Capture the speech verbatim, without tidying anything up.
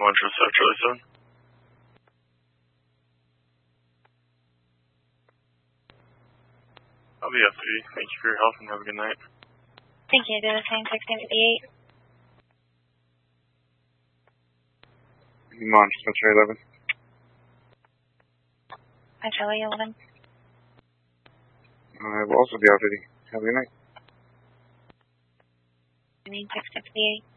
Launch Reserve Charlie seven. I'll be F three. Thank you for your help and have a good night. Thank you. Do the same, sixteen fifty-eight. Launch Century eleven. Hi, Charlie eleven. I will also be out ready. Have a good night. six fifty-eight.